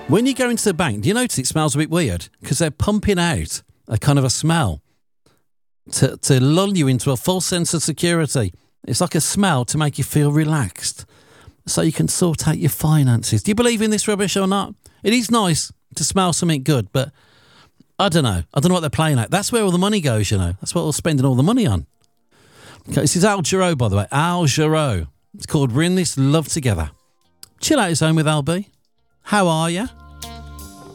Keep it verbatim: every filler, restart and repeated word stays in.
When you go into the bank, do you notice it smells a bit weird? Because they're pumping out a kind of a smell to, to lull you into a false sense of security. It's like a smell to make you feel relaxed so you can sort out your finances. Do you believe in this rubbish or not? It is nice to smell something good, but I don't know. I don't know what they're playing at. That's where all the money goes, you know. That's what we're spending all the money on. Okay, this is Al Jarreau, by the way. Al Jarreau. It's called We're in This Love Together. Chill out his home with Al B. How are you?